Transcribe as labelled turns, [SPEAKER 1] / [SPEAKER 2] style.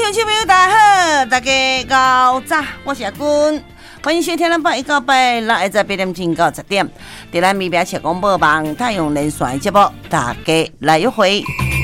[SPEAKER 1] 乡亲朋友，大家好，大家高早，我是阿君，欢迎收听咱8、1到8六下午8点钟到10点，在咱咪边切广播网太阳连线节目，大家来约会。